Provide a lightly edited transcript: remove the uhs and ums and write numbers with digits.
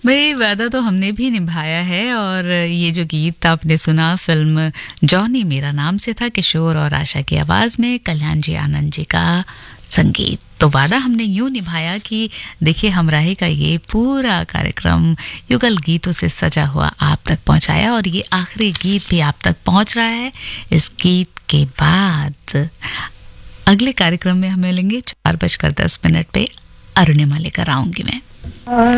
भाई वादा तो हमने भी निभाया है। और ये जो गीत आपने सुना फिल्म जॉनी मेरा नाम से था, किशोर और आशा की आवाज में, कल्याण जी आनंद जी का संगीत। तो वादा हमने यूं निभाया कि देखिए हमराही का ये पूरा कार्यक्रम युगल गीतों से सजा हुआ आप तक पहुंचाया, और ये आखिरी गीत भी आप तक पहुंच रहा है। इस गीत के बाद अगले कार्यक्रम में हम मिलेंगे 4:10 पे। अरुणिमा लेकर आऊंगी मैं।